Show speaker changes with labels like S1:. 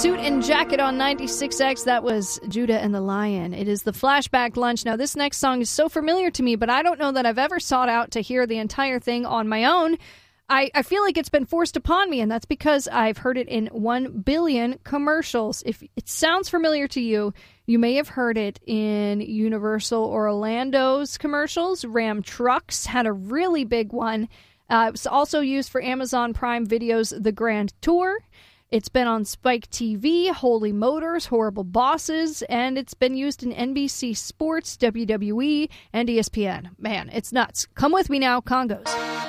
S1: Suit and Jacket on 96X. That was Judah and the Lion. It is the Flashback Lunch. Now, this next song is so familiar to me, but I don't know that I've ever sought out to hear the entire thing on my own. I feel like it's been forced upon me, and that's because I've heard it in 1 billion commercials. If it sounds familiar to you, you may have heard it in Universal Orlando's commercials. Ram Trucks had a really big one. It was also used for Amazon Prime Video's The Grand Tour. It's been on Spike TV, Holy Motors, Horrible Bosses, and it's been used in NBC Sports, WWE, and ESPN. Man, it's nuts. Come with me now, Congos.